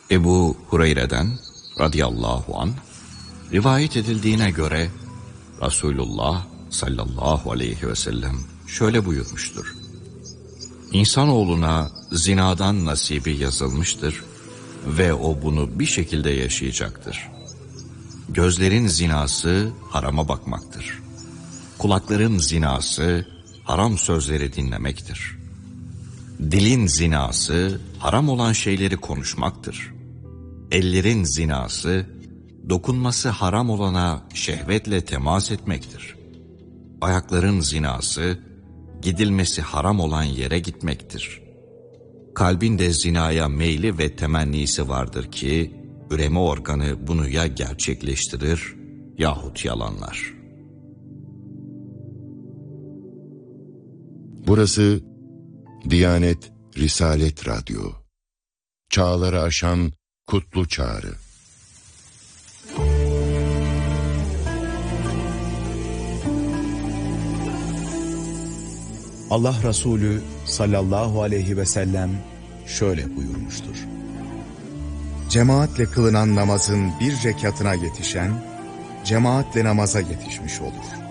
Ebu Hureyre'den radıyallahu anh rivayet edildiğine göre Resulullah sallallahu aleyhi ve sellem şöyle buyurmuştur. İnsanoğluna zinadan nasibi yazılmıştır ve o bunu bir şekilde yaşayacaktır. Gözlerin zinası harama bakmaktır. Kulakların zinası haram sözleri dinlemektir. Dilin zinası haram olan şeyleri konuşmaktır. Ellerin zinası dokunması haram olana şehvetle temas etmektir. Ayakların zinası gidilmesi haram olan yere gitmektir. Kalbin de zinaya meyli ve temennisi vardır ki üreme organı bunu ya gerçekleştirir yahut yalanlar. Burası Diyanet Risalet Radyo. Çağları aşan kutlu çağrı. Allah Resulü sallallahu aleyhi ve sellem şöyle buyurmuştur. Cemaatle kılınan namazın bir rekatına yetişen, cemaatle namaza yetişmiş olur.